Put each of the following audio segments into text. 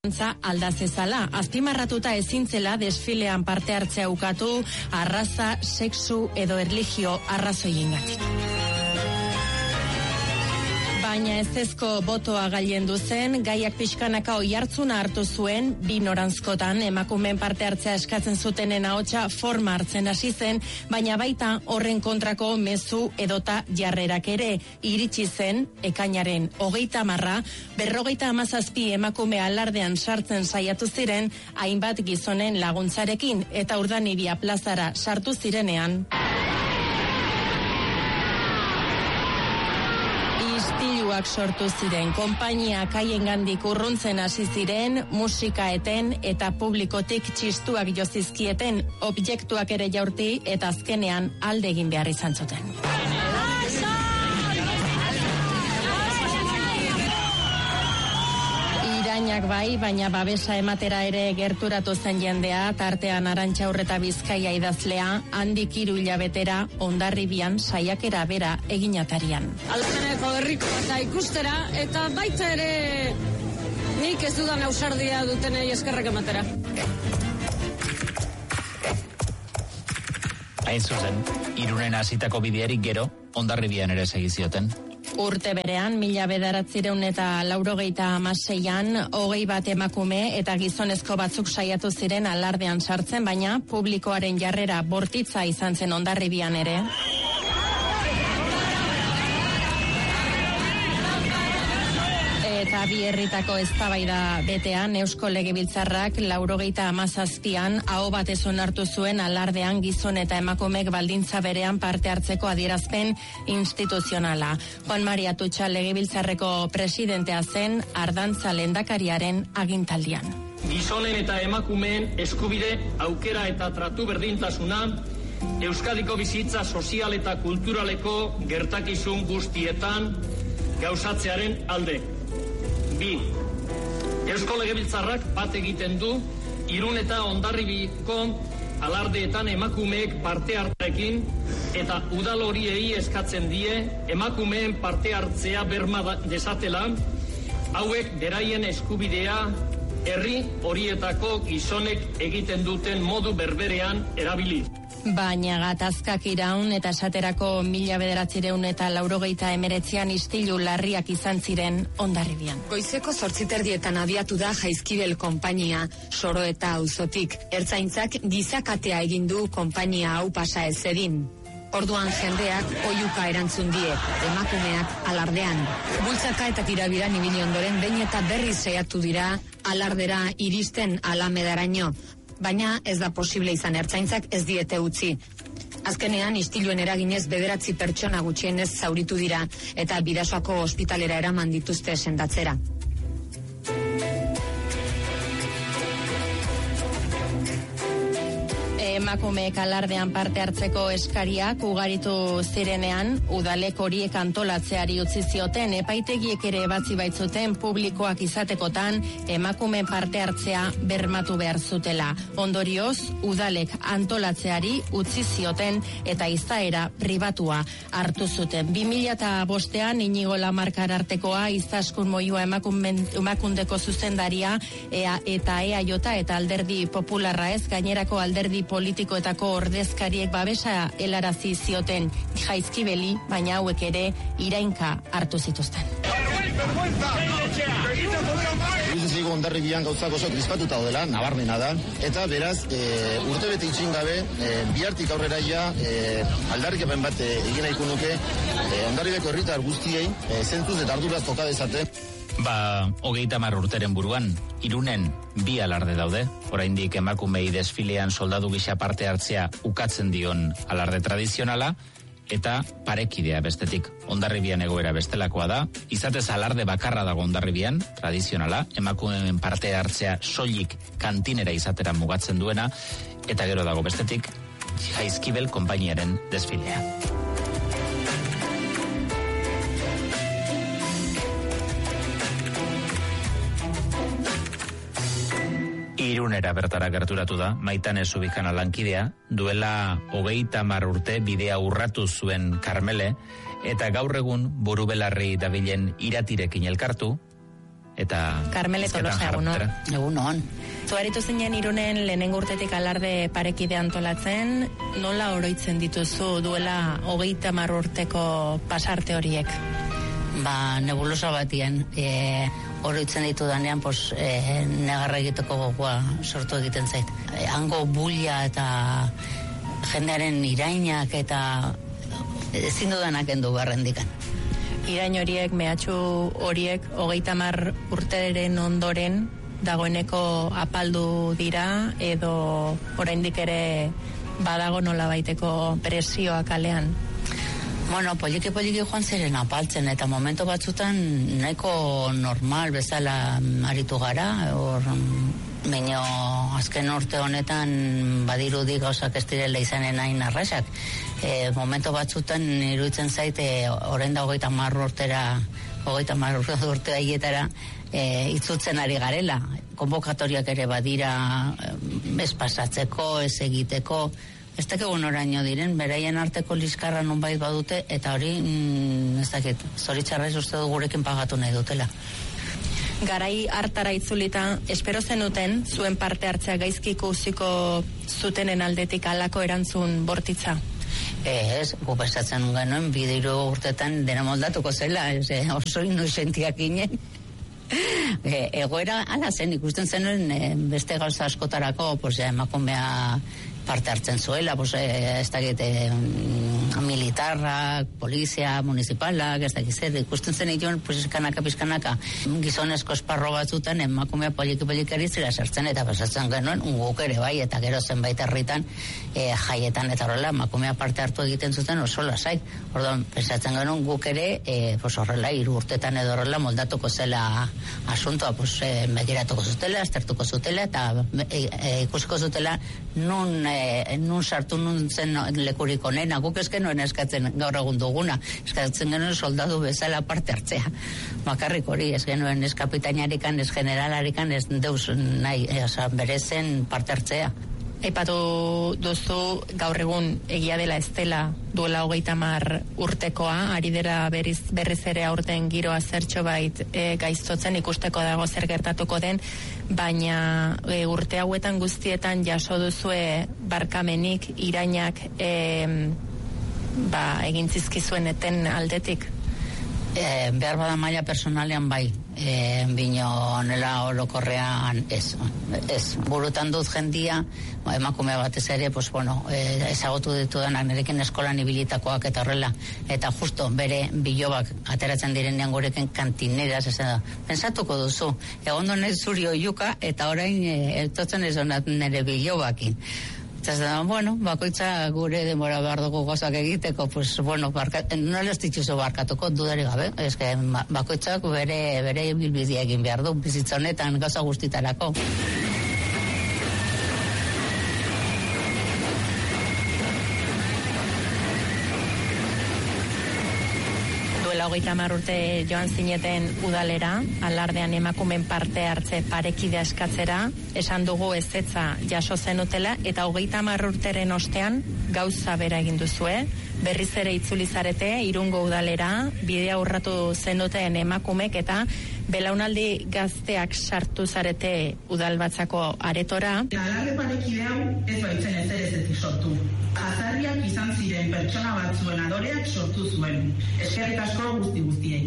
aldazezala, azpimarratuta ezintzela desfilean parte hartzea ukatu, arraza, sexu edo erlijio arrazoiengatik. Baina ezezko botoa gailendu zen, gaiak pixkanaka oihartzuna hartu zuen, bi noranzkotan emakumeen parte hartzea eskatzen zutenen ahotsa forma hartzen hasi zen, baina baita horren kontrako mezu edota jarrerak ere. Iritsi zen, ekainaren 30, 57 emakume alardean sartzen saiatu ziren, hainbat gizonen laguntzarekin, eta Urdanibia plazara sartu zirenean. Istiluak sortu ziren, konpainiak haiengandik urruntzen hasi ziren, musika eten eta publikotik txistuak jozizkieten, objektuak ere jaurti eta azkenean alde egin behar izan zuten. Irainak bai, baina babesa ematera ere gerturatu zen jendea, tartean Arantxa Urreta Bizkaia idazlea, handik 3 hilabetera Hondarribian saiakera bera eginatarian. Alzeneko herriko eta ikustera, eta baita ere nik ez dudan ausardia dutenei eskerrak ematera. Hain zuzen, Irunen hasitako bidearik gero, Hondarribian ere segizioten. Urte berean, 1996an, 21 emakume eta gizonezko batzuk saiatu ziren alardean sartzen, baina publikoaren jarrera bortitza izan zen Hondarribian ere. Eta bi herritako eztabaida betean, Eusko Legebiltzarrak 97an aho batez onartu zuen alardean gizon eta emakumek baldintza berean parte hartzeko adierazpen instituzionala. Juan Mari Atutxa Legebiltzarreko presidentea zen Ardantza lehendakariaren agintaldian. Gizonen eta emakumeen eskubide, aukera eta tratu berdintasuna Euskadiko bizitza sozial eta kulturaleko gertakizun guztietan gauzatzearen alde. 2. Eusko Legebiltzarrak bat egiten du Irun eta Hondarribiko alardeetan emakumeek parte hartzeekin eta udal horiei eskatzen die emakumeen parte hartzea berma dezatela, hauek beraien eskubidea herri horietako gizonek egiten duten modu berberean erabili. Baina gatazkak iraun eta esaterako 1989an istilu larriak izan ziren Hondarribian. Goizeko 8:30 abiatu da Jaizkibel konpainia, Soro eta auzotik. Ertzaintzak gizakatea egin du konpainia hau pasa ez edin. Orduan jendeak oihuka erantzun die, emakumeak alardean. Bultzaka eta tirabiran ibili ondoren behin eta berriz saiatu dira alardera iristen Alamedaraino. Baina ez da posible izan, ertzaintzak ez diete utzi. Azkenean istiluen eraginez 9 pertsona gutxienez zauritu dira eta Bidasoako ospitalera eraman dituzte sendatzera. Emakumeek alardean parte hartzeko eskariak ugaritu zirenean, udalek horiek antolatzeari utzi zioten, epaitegiek ere ebatzi baitzuten publikoak izatekotan emakumeen parte hartzea bermatu behar zutela. Ondorioz, udalek antolatzeari utzi zioten eta izaera pribatua hartu zuten. 2005an Inigo Lamarkar artekoa Izaskun Moyua emakundeko zuzendaria eta EAJ eta Alderdi Popularra ez, gainerako alderdi politikoetako ordezkariek babesa helarazi zioten Jaizkibeli, baina hauek ere irainka hartu zituzten. Iruditzen Hondarribian gauzak oso krispatuta daudela, nabarmena da, eta beraz, urtebete itxin gabe, bihartik aurrera ja, aldarrikapen bat egin nahiko nuke, Hondarribiko herritar guztiei, zentzuz eta arduraz toka dezaten. 30 urteren buruan, Irunen 2 alarde daude, oraindik emakumei desfilean soldadu gisa parte hartzea ukatzen dion alarde tradizionala, eta parekidea bestetik. Hondarribian egoera bestelakoa da, izatez alarde bakarra dago Hondarribian, tradizionala, emakumeen parte hartzea soilik kantinera izatera mugatzen duena, eta gero dago bestetik, Jaizkibel konpainiaren desfilea. Irunera bertara gerturatu da, Maitane Zubikana lankidea, duela 30 urte bidea urratu zuen Karmele, eta gaur egun buru belarri dabilen Iratirekin elkartu, eta Carmele Tolosa, egun on. Zuaritu zinen Irunen lehenengo urtetik alarde parekide antolatzen, nola oroitzen dituzu duela 30 urteko pasarte horiek? Nebulosa batien, oroitzen ditu danean, negarra egiteko gogoa sortu egiten zait. Hango bulia eta jendearen irainak eta ezin dudanak endu barrendikan. Irain horiek, mehatxu horiek, 30 urteren ondoren dagoeneko apaldu dira edo oraindik ere badago nolabaiteko presioa kalean? Poliki joan ziren apaltzen eta momentu batzutan nahiko normal bezala aritu gara, baina azken urte honetan badirudi gauzak ez direla izanen hain arrasak. Momentu batzutan iruditzen zaite orain da 30 urte haietara itzutzen ari garela. Konbokatoriak ere badira ez pasatzeko, ez egiteko, ez dakigu noraino diren, beraien arteko liskarra nonbait badute, eta hori, ez dakit, zoritxarrez uste du gurekin pagatu nahi dutela. Garai hartara itzulita, espero zenuten zuen parte hartzea gaizki ikusiko zutenen aldetik halako erantzun bortitza? Ez, gu pensatzen genuen, 2 urtetan dena moldatuko zela, oso inusentiak ginen. Egoera ala zen, ikusten zenuen beste gauza askotarako, emakumea parte hartzen zuela, ez dakit militarrak, polizia, municipalak, ez dakit zer, ikusten zen ikon, pizkanaka, gizonezko esparro batzutan emakumea poliki zira sartzen, eta pasatzen genuen, guk ere bai, eta gero zenbait herritan, jaietan eta horrela, emakumea parte hartu egiten zuten oso lasai. Orduan, pensatzen genuen guk ere, horrela, 3 urtetan edo horrela moldatuko zela asuntoa, begiratuko zutela, aztertuko zutela, eta ikusiko zutela nun sartu nun zen lekurik onena. Guk ez genuen eskatzen gaur egun duguna, eskatzen genuen soldadu bezala parte hartzea. Bakarrik hori, ez genuen ez kapitainarikan, ez generalarikan, ez deus nahi, berezen parte hartzea. Aipatu duzu gaur egun egia dela ez dela duela 30 urtekoa, ari dira berriz ere aurten giroa zertxo bait gaiztotzen, ikusteko dago zer gertatuko den, baina urte hauetan guztietan jaso duzue barkamenik, irainak egin zizkizuen eten aldetik? Behar bada maila personalean bai, bino nela orokorrean ez. Burutan dut jendia, emakume batez ere, ezagutu ditudanak nerekin eskolan ibilitakoak eta horrela, eta justo bere bilobak ateratzen direnean gurekin kantineras, pensatuko duzu, egondo nahi zuri oiuka, eta orain etortzen ez donat nire bilobakin. Bakoitza gure denbora behar dugu gozak egiteko, nola ez dituzu barkatuko, dudari gabe, bakoitzak bere bilbidea egin behar du, bizitza honetan gauza guztitarako. Duela 30 urte joan zineten udalera, alardean emakumen parte hartze parekidea eskatzera, esan dugu ezetza jaso zenutela, eta 30 urteren ostean gauza bera egin duzue, berriz ere itzuli zarete Irungo udalera, bidea urratu zenuten emakumek, eta belaunaldi gazteak sartu zarete udalbatzako aretora. Alarde parekide hau ez baitzen ezerezetik sortu. Azarriak izan ziren pertsona batzuen adoreak sortu zuen. Eskerrik asko guztiei.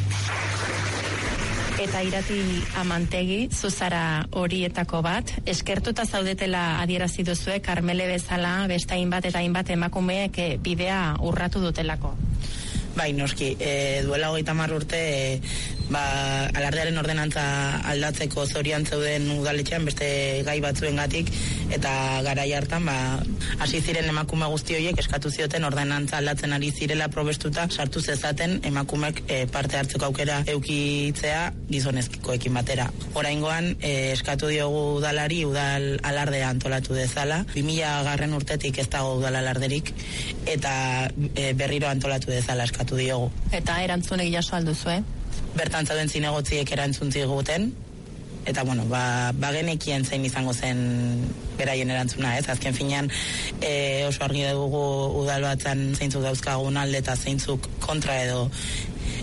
Eta Irati Amantegi, zuzara horietako bat, eskertuta zaudetela adierazi duzue, Carmele bezala, beste hainbat eta hainbat emakumeek bidea urratu dutelako. Bai, noski, duela 30 urte alardearen ordenantza aldatzeko zorian zeuden udaletxean beste gai batzuengatik, eta garai hartan hasi ziren emakume guzti horiek eskatu zioten ordenantza aldatzen ari zirela probestuta sartu zezaten emakumek parte hartzeko aukera eukitzea gizonezkoekin batera. Oraingoan eskatu diogu udalari udal alardea antolatu dezala. 2000 urtetik ez dago udal alarderik, eta berriro antolatu dezala eskatu diogu. Eta erantzunek jaso alduzu, Bertan zauden zinegotziek erantzun ziguten, eta bagenekien zein izango zen beraien erantzuna, azken finean oso argi dugu udalbatzan zeintzuk dauzkagun alde eta zeintzuk kontra edo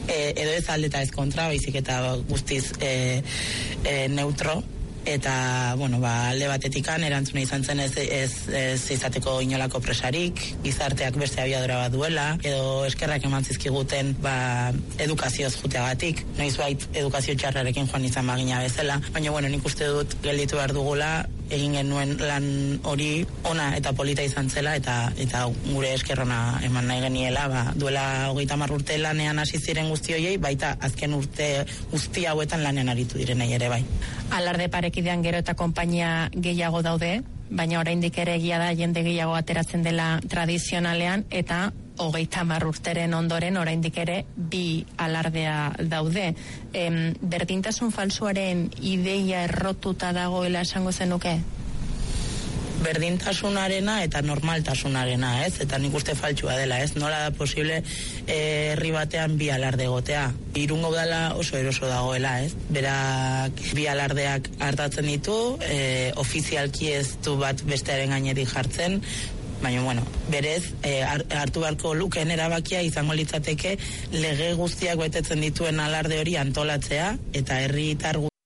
edo ez alde eta ez kontra, baizik eta guztiz neutro. Eta, alde batetikan erantzuna izan zen ez izateko inolako presarik, gizarteak beste abiadora bat duela, edo eskerrak eman zizkiguten edukazioz juteagatik, noizbait edukazio txarrarekin joan izan bagina bezala, baina nik uste dut gelditu behar dugula, egin genuen lan hori ona eta polita izan zela, eta gure eskerrona eman nahi geniela, duela 30 urte lanean hasi ziren guzti hoiei, baita azken urte guzti hauetan lanean aritu direnei ere bai. Alarde parekidean gero eta konpainia gehiago daude, baina oraindik ere egia da jende gehiago ateratzen dela tradizionalean, eta 30 urteren ondoren oraindik ere 2 alardea daude. Berdintasun falsuaren ideia errotuta dagoela esango zenuke? Berdintasunarena eta normaltasunarena, ez? Eta nik uste faltsua dela, ez? Nola da posible herri batean 2 alarde egotea? Irungo udala oso eroso dagoela, ez? Berak 2 alardeak hartatzen ditu, ofizialki ez du bat bestearen gainetik jartzen, baina, berez, hartu beharko lukeen erabakia izango litzateke lege guztiak betetzen dituen alarde hori antolatzea, eta herritar